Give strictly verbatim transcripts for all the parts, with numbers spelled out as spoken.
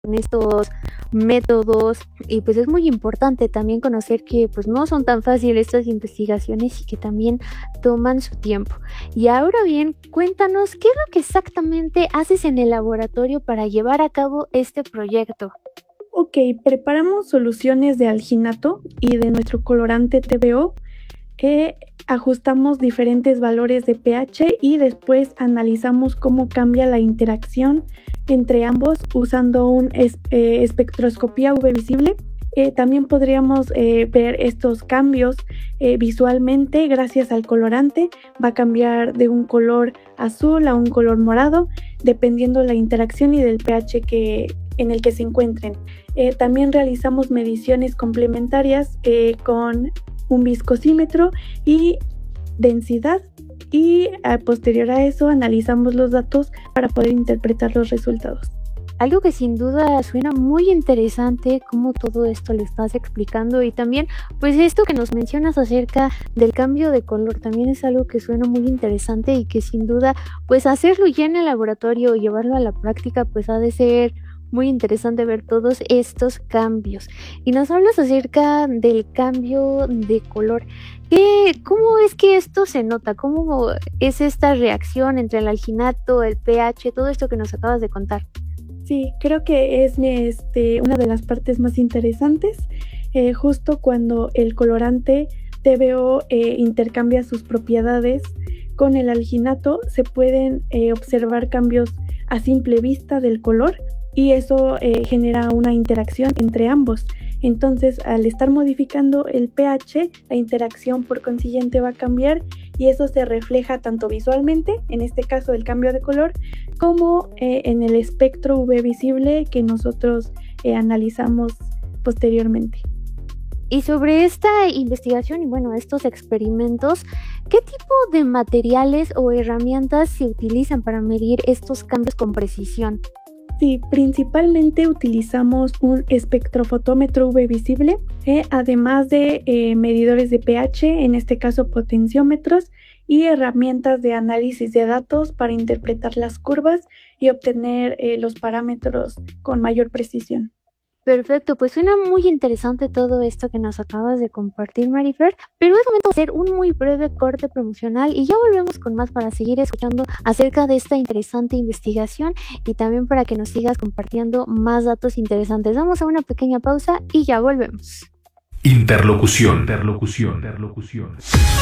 con estos métodos, y pues es muy importante también conocer que pues no son tan fáciles estas investigaciones y que también toman su tiempo. Y ahora bien, cuéntanos qué es lo que exactamente haces en el laboratorio para llevar a cabo este proyecto. Ok, preparamos soluciones de alginato y de nuestro colorante T B O. Eh, ajustamos diferentes valores de pH y después analizamos cómo cambia la interacción entre ambos usando una es, eh, espectroscopía U V visible. Eh, también podríamos eh, ver estos cambios eh, visualmente gracias al colorante. Va a cambiar de un color azul a un color morado dependiendo la interacción y del pH que, en el que se encuentren. Eh, también realizamos mediciones complementarias eh, con un viscosímetro y densidad, y a posterior a eso analizamos los datos para poder interpretar los resultados. Algo que sin duda suena muy interesante, como todo esto lo estás explicando, y también pues esto que nos mencionas acerca del cambio de color también es algo que suena muy interesante y que sin duda pues hacerlo ya en el laboratorio y llevarlo a la práctica pues ha de ser muy interesante ver todos estos cambios. Y nos hablas acerca del cambio de color. ¿Qué, ¿Cómo es que esto se nota? ¿Cómo es esta reacción entre el alginato, el pH, todo esto que nos acabas de contar? Sí, creo que es este, una de las partes más interesantes. Eh, justo cuando el colorante T B O eh, intercambia sus propiedades con el alginato, se pueden eh, observar cambios a simple vista del color, y eso eh, genera una interacción entre ambos. Entonces, al estar modificando el pH, la interacción por consiguiente va a cambiar, y eso se refleja tanto visualmente, en este caso el cambio de color, como eh, en el espectro U V visible que nosotros eh, analizamos posteriormente. Y sobre esta investigación y bueno, estos experimentos, ¿qué tipo de materiales o herramientas se utilizan para medir estos cambios con precisión? Sí, principalmente utilizamos un espectrofotómetro U V visible, eh, además de eh, medidores de pH, en este caso potenciómetros, y herramientas de análisis de datos para interpretar las curvas y obtener eh, los parámetros con mayor precisión. Perfecto, pues suena muy interesante todo esto que nos acabas de compartir, Marifer, pero es momento de hacer un muy breve corte promocional y ya volvemos con más para seguir escuchando acerca de esta interesante investigación y también para que nos sigas compartiendo más datos interesantes. Vamos a una pequeña pausa y ya volvemos. Interlocución, interlocución, interlocución.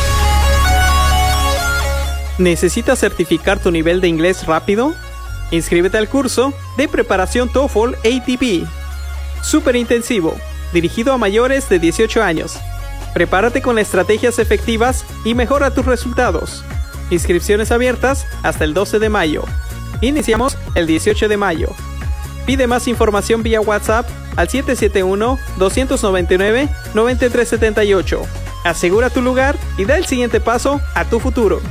¿Necesitas certificar tu nivel de inglés rápido? Inscríbete al curso de preparación TOEFL A T P. Súper intensivo, dirigido a mayores de dieciocho años. Prepárate con estrategias efectivas y mejora tus resultados. Inscripciones abiertas hasta el doce de mayo. Iniciamos el dieciocho de mayo. Pide más información vía WhatsApp al siete siete uno, dos nueve nueve, nueve tres siete ocho. Asegura tu lugar y da el siguiente paso a tu futuro.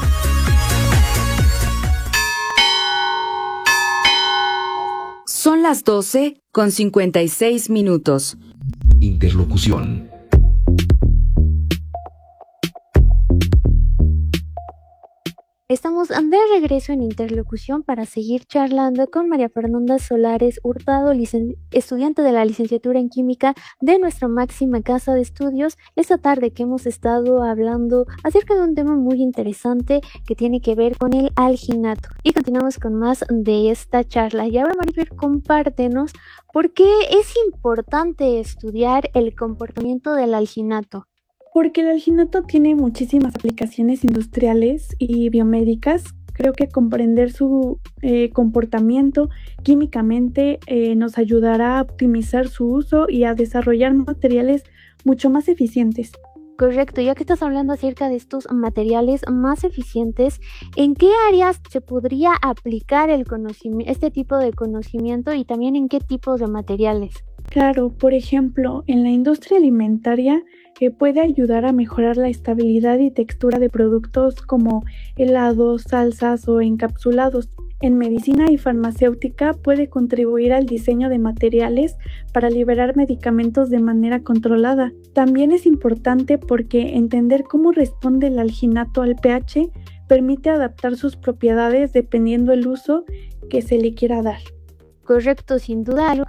Son las doce con cincuenta y seis minutos. Interlocución. Estamos de regreso en Interlocución para seguir charlando con María Fernanda Solares Hurtado, licen- estudiante de la licenciatura en Química de nuestra máxima casa de estudios. Esta tarde que hemos estado hablando acerca de un tema muy interesante que tiene que ver con el alginato. Y continuamos con más de esta charla. Y ahora, Marifer, compártenos por qué es importante estudiar el comportamiento del alginato. Porque el alginato tiene muchísimas aplicaciones industriales y biomédicas. Creo que comprender su eh, comportamiento químicamente eh, nos ayudará a optimizar su uso y a desarrollar materiales mucho más eficientes. Correcto, ya que estás hablando acerca de estos materiales más eficientes, ¿en qué áreas se podría aplicar el conocimiento, este tipo de conocimiento, y también en qué tipos de materiales? Claro, por ejemplo, en la industria alimentaria eh, puede ayudar a mejorar la estabilidad y textura de productos como helados, salsas o encapsulados. En medicina y farmacéutica puede contribuir al diseño de materiales para liberar medicamentos de manera controlada. También es importante porque entender cómo responde el alginato al pH permite adaptar sus propiedades dependiendo del uso que se le quiera dar. correcto, sin duda algo